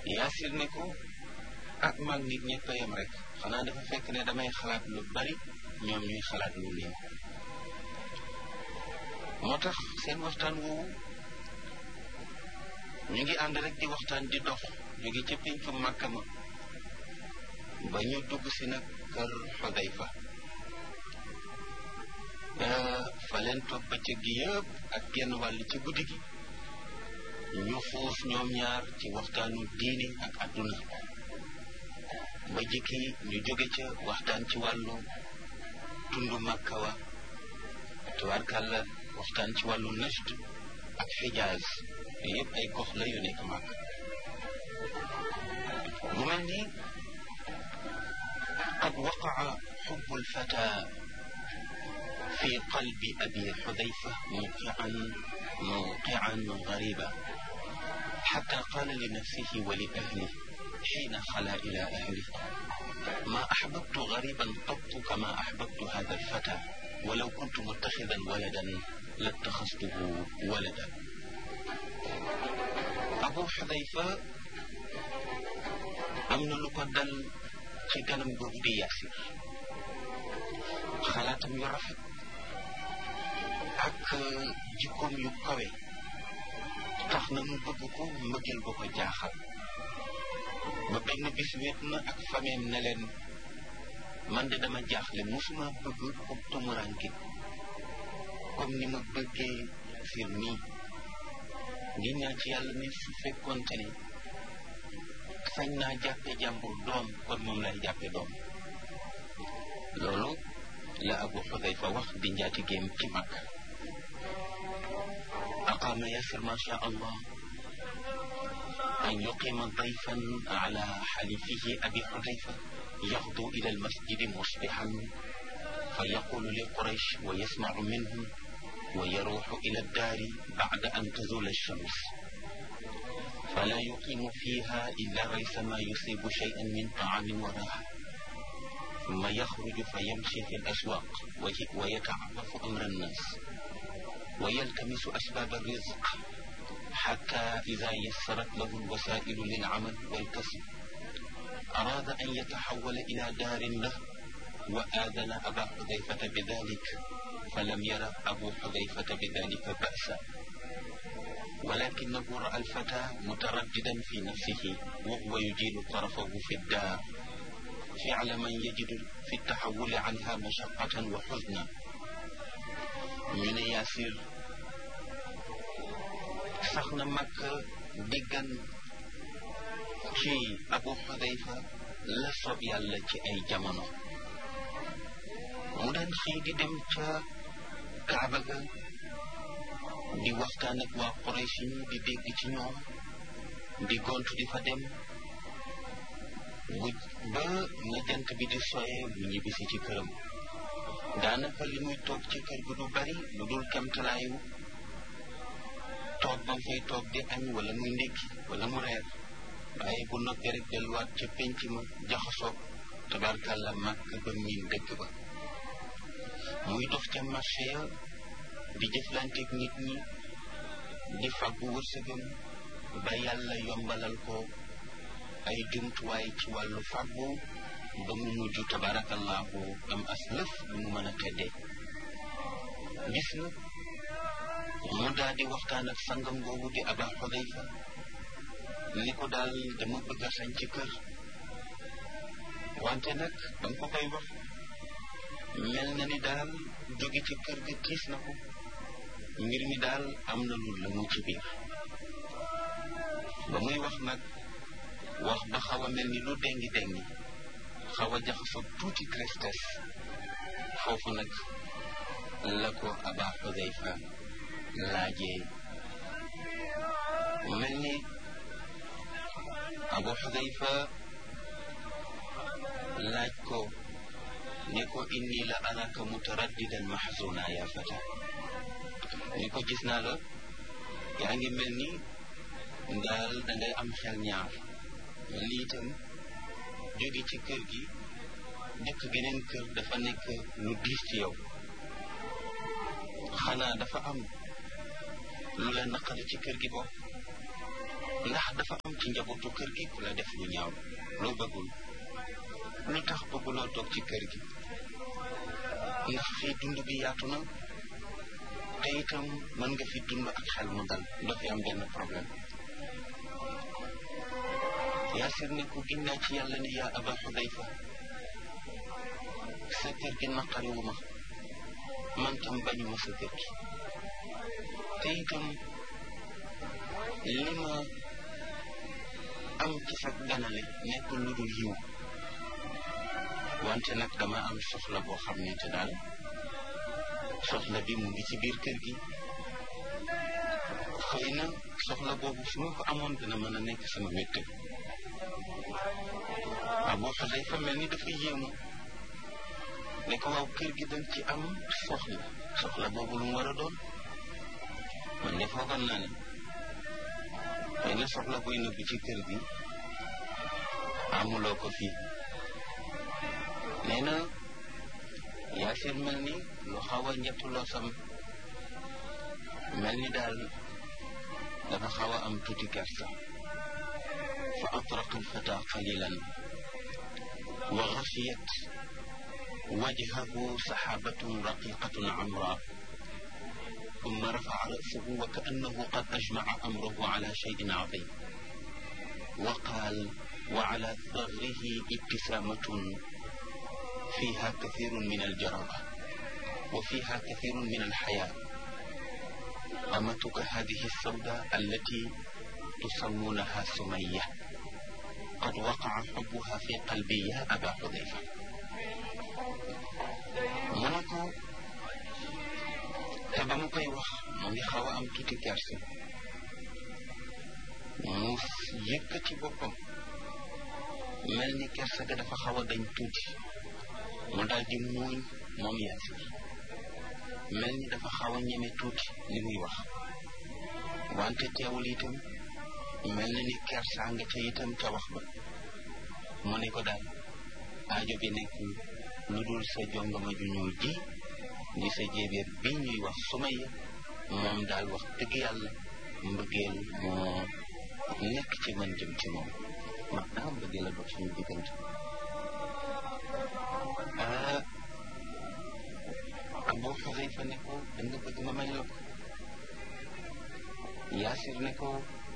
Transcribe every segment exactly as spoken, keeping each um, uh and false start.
Yaasir ne ko ak mag nit ñëpp a yem rek xanaa dafa fekk ne damay xalaat lu bari ñoom ñuy xalaat lu néew moo tax seen waxtaan woowu ñu ngi ànd rek di waxtaan di dox jóge ca péncu Màkka ma ba ñu dugg si nag kër Xudayfa fa leen toog bëccëg gi yëpp ak genn wàll ci guddi gi ñu xuus ñoom ñaar ci waxtaanu diini ak àdduna ba jikki ñu jóge ca waxtaan ci wàllu tundu Makka wa tubaarkàlla waxtaan ci wàllu Najd ak Xijaaz yëpp ay gox la yu nekk Makka mu mel ni qad waqaa xubbu lfata fi qalbi abi Xudayfa mawqian mawqian gariba xatta qaala li nafsihi wa li ahlihi xiina xala ila ahlihi ma axbabtu gariban qattu kama axbabtu hada alfata walaw kuntu muttaxidan waladan lattaxastuhu waladan abu Xudayfa am na lu ko dal ci kanam boobu di Yaasir xalaatam yu rafet ak jikkoom yu kawe tax na mu bëgg ko mbëggeel ba ko jaaxal ba benn bis wéet na ak fameem ne leen man de dama jaaxle musuma bëgg ko tumuranke comme ni ma bëggee fir nii ngi ñaan ci yàlla ne su fekkoonte ne sañ naa jàppe jàmbur doom kon moom lay jàppe doom loolu la Abu Xudayfa wax di njaatigéem ci Makka aqaama Yaasir ma sha Allah an yuqima dayfan ala xalifihi Abi Xudayfa yaxdu ila almasjidi musbixan fa yaqulu li Quraysh wa yasmacu minhum wa yaruuxu ila addaari bacda an tazula alshams فلا يقيم فيها إلا ريثما يصيب شيئا من طعام وراحة ثم يخرج فيمشي في الأسواق ويتعرف أمر الناس ويلتمس أسباب الرزق حتى إذا يسرت له الوسائل للعمل والكسب أراد أن يتحول إلى دار له وآذن أبا حذيفة بذلك فلم ير أبو حذيفة بذلك بأسا ولكنه رأى الفتى مترددا في نفسه وهو يجيل طرفه في الدار فعل من يجد في التحول عنها مشقة وحزنا من ياسر سخنا مكة دقا ci Abu Xudayfa la sob yàlla ci ay jamono mu daan xëy di dem ca Kaaba ga di waxtaan ak waa Quraysh yi di dégg ci ñoom di gontu di fa dem bu ba na jant bi di soyee mu ñibbisi ci këram daanaka li muy toog ci kër gi du bari lu dul kemtalaayu toog ba fay toog di añ wala muy ndékki wala mu reer waaye bu noppee rek delluwaat ca penc ma jaxasoog tabarkàlla màkk ba miin dëkk ba muy dox ca marché ya di jëflanteeg nit ñi di fàggu wërsëgam ba yàlla yombalal ko ay jumtuwaay ci wàllu fàggu ba mu mujj tabarakallahu am as lëf bu mu mën a teddee gis na mu daal di waxtaan ak sangam boobu di Aba Xudayfa ni ko daal dama bëgg a sañ ci kër wante nag ba nga ko koy wax mel na ni daal jóge ci kër ga tiis na ko mbir mi daal am na lu la mu ci biir ba muy wax nag wax ba xaw a mel ni lu dengi dengi xaw a jaxasoo tuuti tristesse foofu nag la ko Aba Xudayfa laajee mu mel ni Abu Xudayfa laaj ko ne ko inni la araka mutaraddidan mahzuna ya fata ni ko gis naa la yaa ngi mel ni daal dangay am xel ñaar mel ni itam jóge ci kër gi nekk geneen kër dafa nekk lu diis ci yow xanaa dafa am lu la naqari ci kër gi bopp ndax dafa am ci njabootu kër gi ku la def lu ñaaw loo bëggul lu tax bëgguloo toog ci kër gi ndax fii dund bi yaatu na te itam mën nga fi dund ak xel mu dal doo fi am benn problème Yaasir ne ko ginnaaw ci yàlla ne yaa Aba Xudayfa sa kër gi naqariwu ma man tam bañu ma sa kër gi te itam li ma am ci sa ganale nekkul lu dul yiw wante nag dama am soxla boo xam ne te daal soxla bi mu ngi ci biir kër gi xëy na soxla boobu su ma ko amoon dina mën a nekk sama wéttal Abu Xudayfa mel ni dafa yéemu ne ko waaw kër gi dañ ci am soxla soxla boobu lu mu war a doon man de foogoon naa ne xëy na soxla buy nëbb ci kër gi amuloo ko fii nee na Yaasir mel ni lu xaw a ñettu loo sam mel ni daal dafa xaw a am tuuti kersa fa atraqa alfata qalilan wa xafiyat wajhahu saxaabatun raqiqatun amra ثم رفع رأسه وكأنه قد أجمع أمره على شيء عظيم وقال وعلى ثغره ابتسامة فيها كثير من الجرأة وفيها كثير من الحياء أمتك هذه السوداء التي تسمونها سمية قد وقع حبها في قلبي يا أبا حذيفة منكو te ba mu koy wax mu ngi xaw a am tuuti kersa mu yëkkati boppam mel ni kersa ga dafa xaw a dañ tuuti mu daal di muuñ moom Yaasir mel ni dafa xaw a ñeme tuuti li muy wax wante teewul itam mel na ni kersa nga ca itam ca wax ba mu ne ko daal aajo bi nekkul lu dul sa jongama ju ñuul ji di sa jéebéer bi ñuy wax Sumayya moom daal wax dëgg yàlla mbëggeel moo nekk ci man jëm ci moom maanaam mbëggeel la dox suñu diggante ah Abu Xudayfa ne ko da nga bëgg ma may la ko Yaasir ne ko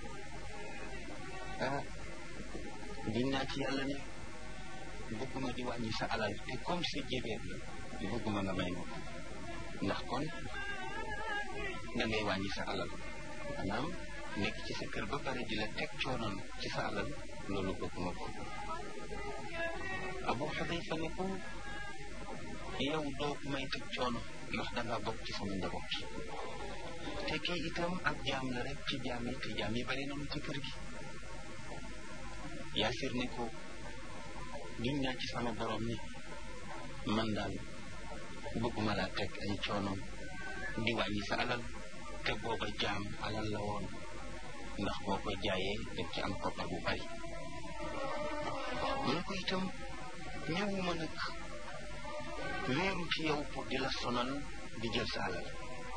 ah dinaa ci yàlla ne bëgguma di wàññi sa alal te comme sa jéebéer la bëgguma nga may ma ko ndax kon da ngay wàññi sa alal maanaam nekk ci sa kër ba pare di la teg coono ci sa alal loolu bëgguma ko Abu Xudayfa ne ko yow doo may teg coono ndax danga bokk ci sama njaboot te kii itam ak jaam la rek ci jaam yi te jaam yi bari nañu ci kër gi Yaasir ne ko giñ naa ci sama borom ni man daal bëgguma laa teg ay coono di wàññi sa alal te booba jaam alal la woon ndax boo ko jaayee def ci am koppar bu bari mu ne ko itam ñëwuma nag wéeru ci yow pour di la sonal di jël sa alal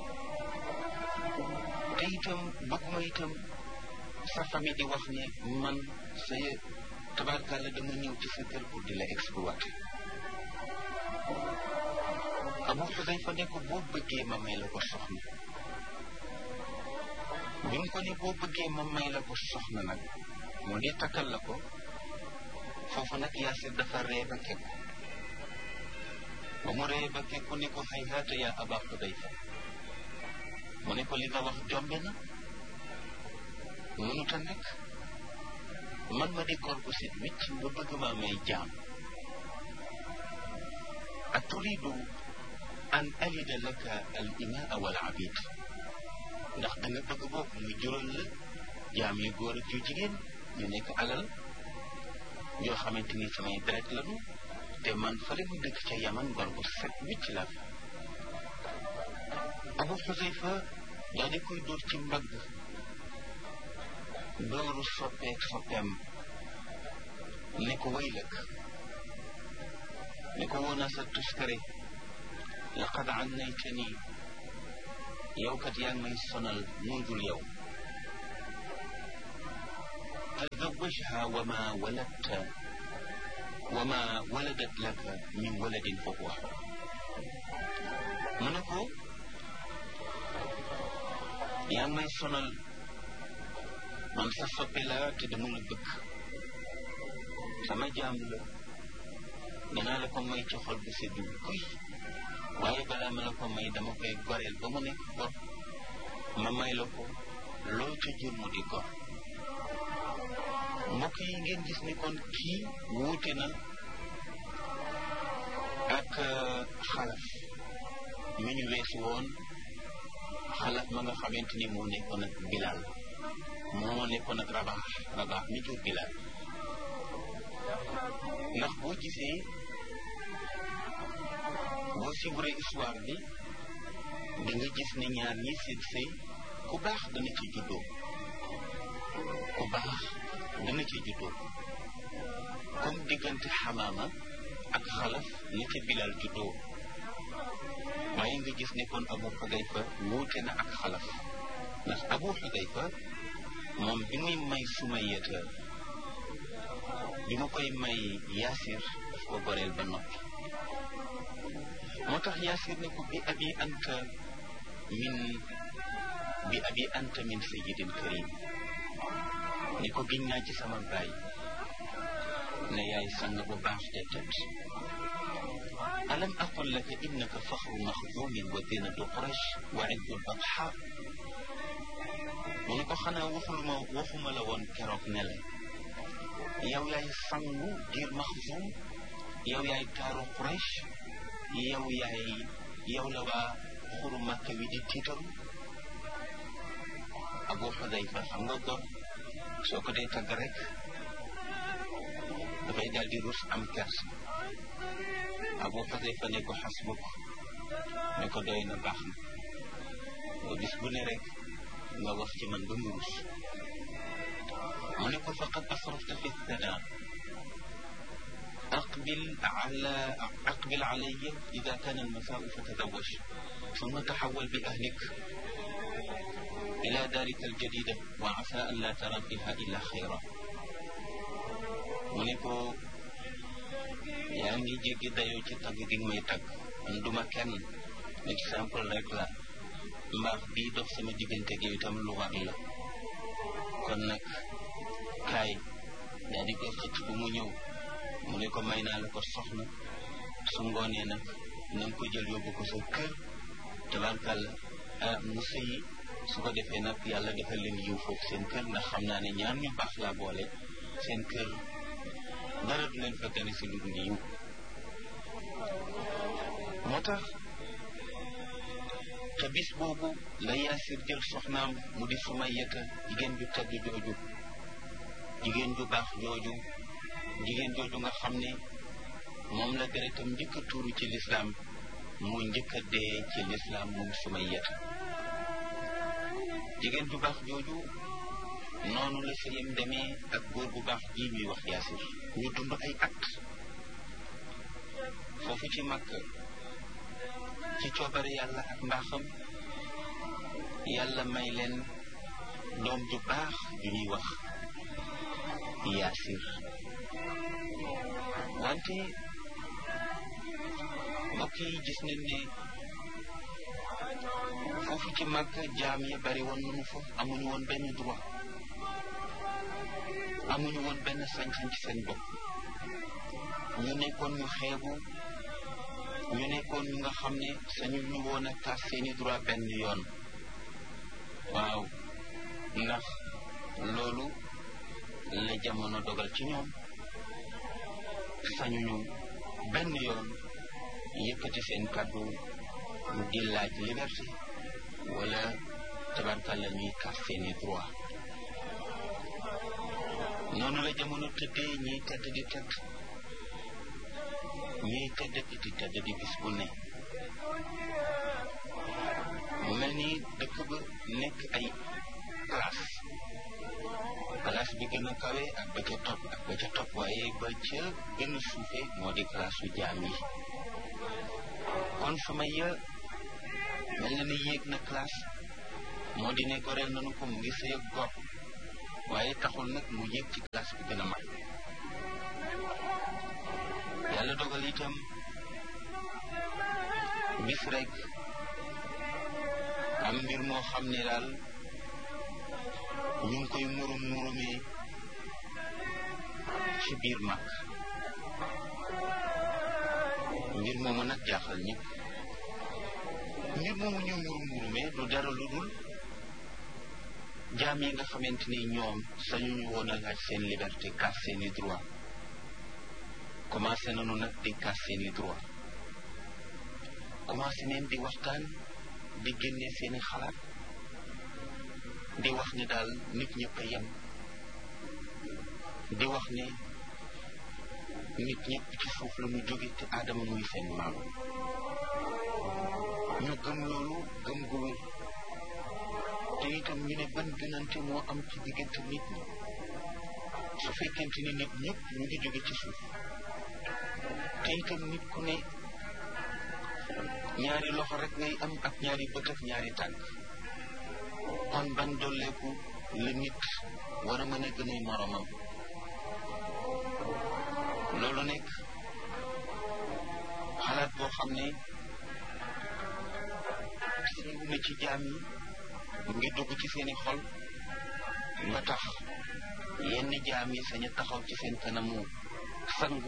te itam bëgguma itam sa famille di wax ne man sa tabarkàlla dama ñëw ci sa kër pour di la exploiter Abu Xudayfa ne ko boo bëggee ma may la ko soxna bi mu ko ne boo bëggee ma may la ko soxna nag mu di takkal la ko foofu nag Yaasir dafa ree ba kekku ba mu ree ba kekku ne ko hayhaata yaa Aba Xudayfa mu ne ko li nga wax jombe na mënut a nekk man ma di góor bu set wicc nga bëgg maa may jaam a turidu an alida laka al imaa wal abid ndax da nga bëgg boobu mu jural la jaam yu góor ak yu jigéen ñu nekk alal yoo xamante ni samay deret lañu te man fale mu dëkk ca Yaman góor bu set wicc la Abu Xudayfa daa di koy dóor ci mbagg dooru soppeek soppeem ne ko waylak ne ko woona sa tuskare laqad annaytani yow kat yaa ngi may sonal nundul yow tazawwajha wa ma waladta wa ma waladat laka min waladin fa huwa mu ne ko yaa ngi may sonal man sa soppe la te dama la bëgg sama jaam la danaa la ko may ci xol bu seddu koy waaye balaa ma la ko may dama koy goreel ba mu nekk gor ma may la ko loo ca jur mu di gor mbokk yi ngeen gis ni kon kii wuute na ak xalaf mi ñu weesu woon xalaf ma nga xamante ni moo nekkoon ak Bilal moo nekkoon ak Rabaax Rabaax mi jur Bilal ndax boo gisee boo suivre histoire bi di nga gis ne ñaar ñi seen sëy ku baax dana ci juddoo ku baax dana ci juddoo comme diggante Xamaama ak Xalaf ni ci Bilal juddoo waaye nga gis ne kon Abu Xudayfa wuute na ak Xalaf ndax Abu Xudayfa moom bi muy may Sumayyata bi mu koy may Yaasir daf ko goreel ba noppi moo tax Yaasir ne ko bi abi anta min bi abi anta min sayyidin karim ni ko giñ naa ci sama baay ne yaay sang bu baax te tëdd alam aqul laka innaka faxru maxzumin wa zinatu quraysh wa izzu batha mu ne ko xanaa waxuluma waxuma la woon keroog ne la yow yaay sangu diir maxzum yow yaay taaru quraysh yow yaay yow la waa xuru Makka wi di tiitaru Abu Xudayfa xam nga gor soo ko dee tagg rek dafay daal di rus am kersa Abu Xudayfa ne ko xasbuk ne ko doy na baax na ba bis bu ne rek nga wax ci man ba mu rus mu ne ko faqad asrafta fi thana aqbil ala aqbil alayya ida kana almasaau fatazawaj ثم تحول بأهلك إلى دارك الجديدة وعسى أن لا ترى فيها إلا خيرا mu ne ko yaa ngi jéggi dayoo ci tagg gi may tagg man duma kenn exemple rek la mbaax bii dox sama diggante gi itam lu war la kon nag kaay daa di koy xëcc bu mu ñëw mu ne ko may naa la ko soxna su ngoonee nag na nga ko jël yóbbu ko sa kër tabarkàlla ah mu sëyi su ko defee nag yàlla defal leen yiw foofu seen kër ndax xam naa ne ñaar ñu baax laa boole seen kër dara du leen fa gane si lu dul yiw moo tax te bis boobu la Yaasir jël soxnaam mu di Sumayyata jigéen ju tedd jooju jigéen ju baax jooju jigéen jooju nga xam ne moom la deretam njëkk a tuuru ci lislaam mu njëkk a dee ci lislaam moom Sumayyata jigéen ju baax jooju noonu la sëyam demee ak góor bu baax ji ñuy wax Yaasir ñu dund ay at foofu ci Makka ci coobare yàlla ak mbaaxam yàlla may leen doom ju baax ju ñuy wax Yaasir wante mbokk yi gis nañ ne foofu ci Makka jaam ya bari woon nañu fa amuñu woon benn droit amuñu woon benn sañ-sañ ci seen bopp ñu nekkoon ñu xeebu ñu nekkoon ñu nga xam ne sañu ñu woon a tas seeni droit benn yoon waaw ndax loolu la jamono dogal ci ñoom sañuñu benn yoon yëkkati seen kàddu di laaj liberté wala tabarkalla ñuy tas seeni droit noonu la jamono tëddee ñiy tedd di tedd ñiy tedd di tedd di bis bu ne mu mel ni dëkk ba nekk ay classe classe bi gën a kawe ak ba ca topp ak ba ca topp waaye ba ca gën a suufe moo di classe su jaam yi kon Sumayya mel na ni yéeg na classe moo di ne goreel nanu ko mu ngi sëy ak gor waaye taxul nag mu yéeg ci classe bi gën a mag yàlla dogal itam bis rek am mbir moo xam ne daal ñu ngi koy murum murumee ci biir mag mbir moomu nag jaaxal ñëpp mbir moomu ñu murum murumee du dara lu dul jaam yi nga xamante ni ñoom sañu ñu woon a laaj seen liberté kaas seeni droit commencé nañu nag di kaas seeni droit commencé neen di waxtaan di génne seeni xalaat di wax ni daal nit ñëpp a yem di wax ne nit ñëpp ci suuf la ñu jóge te aadama muy seen maam ñu gëm loolu gëm gu wér te itam ñu ne ban gënante moo am ci diggante nit ñi su fekkente ni nit ñëpp ñu ngi jóge ci suuf te itam nit ku ne ñaari loxo rek ngay am ak ñaari bët ak ñaari tànk kon ban dolleeku la nit war a mën a gën a moromam loolu nekk xalaat boo xam ne siiw na ci jaam yi mu ngi dugg ci seeni xol ba tax yenn jaam yi sañ a taxaw ci seen kanamu sang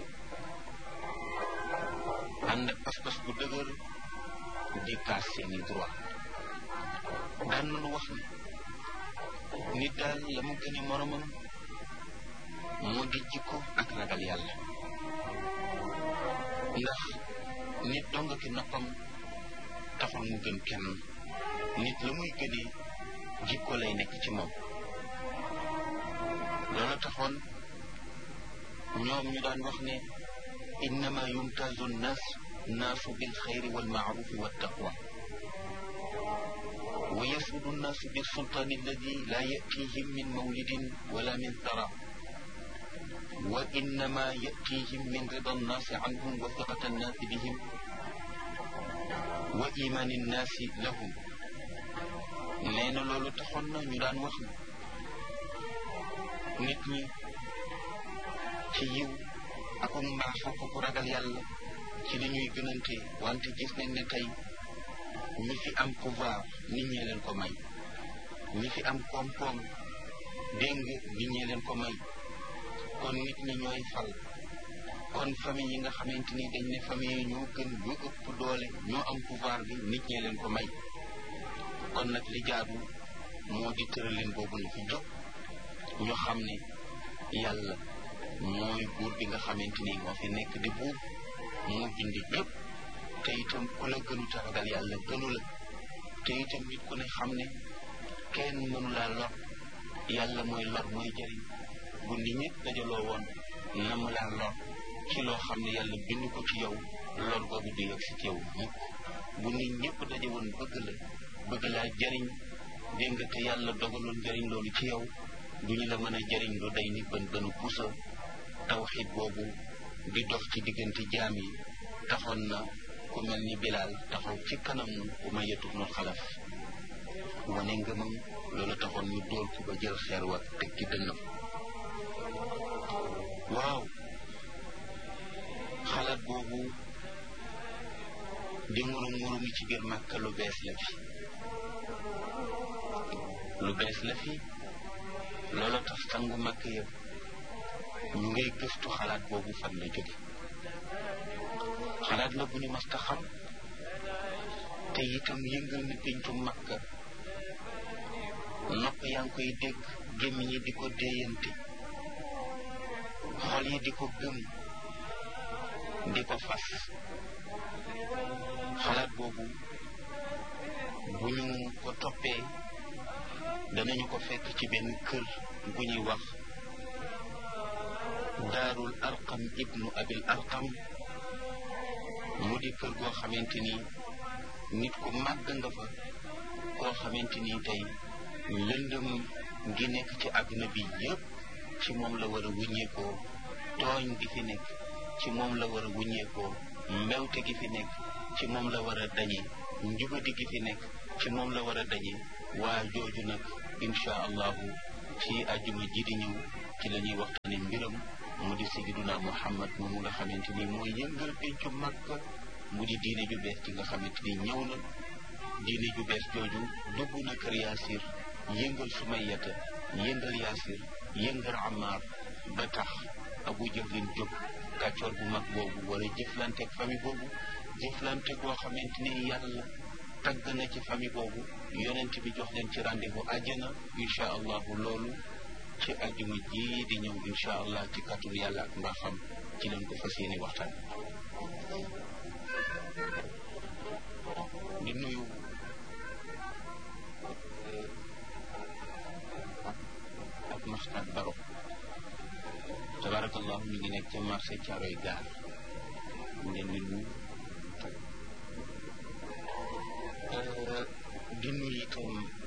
ànd ak pas-pas bu dëgër di kaas seeni droit daan nañu wax ni nit daal la mu gën a moromam moo di jikko ak ragal yàlla ndax nit donga ki noppam taxul mu gën kenn nit la muy gënee jikko lay nekk ci moom loolu taxoon ñoom ñu daan wax ne innama yumtazu nnaas naasu bil xayri wal maarufi wa taqwa wa yasudu nnaasu bil sultaani alladi laa yatihim min mawlidin wala min tara wa innama yatihim min rida nnaasi anhum wa fiqata nnaasi bihim wa imaani nnaasi lahum nee na loolu taxoon na ñu daan wax na nit ñi ci yiw ak mbaax ak ku ragal yàlla ci li ñuy gënante wante gis nañ ne tey ñi fi am pouvoir nit ñee leen ko may ñi fi am koom-koom dégg nga nit ñee leen ko may kon nit ñi ñooy fal kon famille yi nga xamante ni dañ ne famille yi ñoo gën ñoo ëpp doole ñoo am pouvoir bi nit ñee leen ko may kon nag li jaadu moo di tëralin boobu na fi jóg ñu xam ne yàlla mooy buur bi nga xamante ni moo fi nekk di buur moo bindi ñëpp te itam ku la gënu taragal yàlla gënu la te itam nit ku ne xam ne kenn mënu laa lor yàlla mooy lor mooy jëriñ bu nit ñëpp dajaloo woon nam laa lor ci loo xam ne yàlla bind ko ci yow lor boobu du yegg si ci yow mukk bu nit ñëpp daje woon bëgg la bëgg laa jëriñ dégg nga te yàlla dogaloon jëriñ loolu ci yow duñu la mën a jëriñ lu day ni bën bënu pusa tawxiid boobu di dox ci diggante jaam yi taxoon na ku mel ni Bilaal taxaw ci kanamu Umayya ibnu Xalaf wane ngëmam loolu taxoon ñu dóor ko ba jël xeer wa teg ci dënnam waaw xalaat boobu di murum murumi ci biir Màkka lu bees la fi lu bees la fi loolu tax sangu Màkka yëpp ñu ngay gëstu xalaat boobu fan la jóge xalaat la bu ñu mas ta xam te itam yëngal na péncu Màkka nopp yaa ngi koy dégg gémmiñ yi di ko déeyante xol yi di ko gëm di ko fas xalaat boobu bu ñu ko toppee danañu ko fekk ci benn kër gu ñuy wax daarul arqam ibnu abil arqam mu di kër goo xamante ni nit ku màgg nga fa koo xamante ni tey lëndëm gi nekk ci àdduna bi yépp ci moom la war a wuññeekoo tooñ gi fi nekk ci moom la war a wuññeekoo mbewte gi fi nekk ci moom la war a dañe njubadi gi fi nekk ci moom la war a dañe waa jooju nag insha allahu ci àjjuma ji di ñëw ci la ñuy waxtaane mbiram mu di Sayyiduna Muhammad moom nga xamante ni mooy yëngal pencu Makka mu di diine ju bees ci nga xamante ni ñëw na diine ju bees jooju dugg na kër Yaasir yëngal Sumayyata yëngal Yaasir yëngal Ammaar ba tax Abu Jahlin jóg kàccoor bu mag boobu war a jëflante ak famille boobu jëflante boo xamante ni yàlla tagg na ci famille boobu yonent bi jox leen ci rendez-vous àjjana incha allahu loolu ci àjjuma ji di ñëw incha allah ci kàttanu yàlla ak mbaaxam ci leen ko fas yéene waxtaan di nuyu ak Maxtaar Baro tabarakallahu ñu ngi nekk ca marché Caaroy gaar ñu leen di nuyu di nuyu itam